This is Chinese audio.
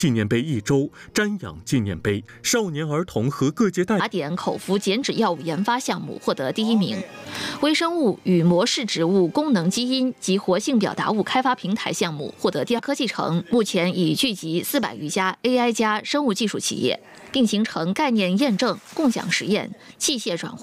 纪念碑一周，瞻仰纪念碑，少年儿童和各界代表。 雅典口服减脂药物研发项目获得第1名。微生物与模式植物功能基因及活性表达物开发平台项目获得第2。科技城目前已聚集400余家 AI 加生物技术企业，并形成概念验证、共享实验、器械转换。